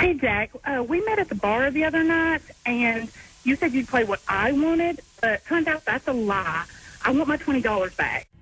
Hey, Jack, we met at the bar the other night, and you said you'd play what I wanted, but turns out that's a lie. I want my $20 back.